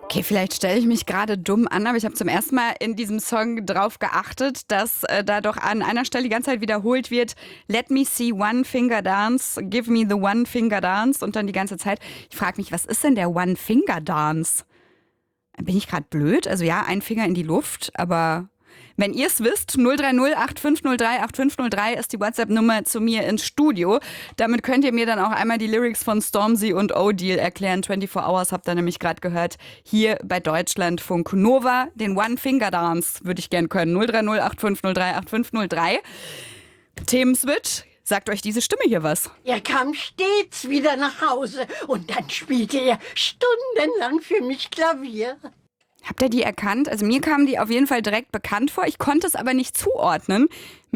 Okay, vielleicht stelle ich mich gerade dumm an, aber ich habe zum ersten Mal in diesem Song drauf geachtet, dass da doch an einer Stelle die ganze Zeit wiederholt wird: Let me see one finger dance, give me the one finger dance und dann die ganze Zeit. Ich frage mich, was ist denn der One Finger Dance? Bin ich gerade blöd? Also ja, ein Finger in die Luft, aber wenn ihr es wisst, 030 8503 8503 ist die WhatsApp-Nummer zu mir ins Studio. Damit könnt ihr mir dann auch einmal die Lyrics von Stormzy und O'Deal erklären. 24 Hours habt ihr nämlich gerade gehört, hier bei Deutschlandfunk Nova. Den One-Finger-Dance würde ich gern können. 030 8503 8503. Themenswitch. Sagt euch diese Stimme hier was? Er kam stets wieder nach Hause und dann spielte er stundenlang für mich Klavier. Habt ihr die erkannt? Also mir kamen die auf jeden Fall direkt bekannt vor. Ich konnte es aber nicht zuordnen.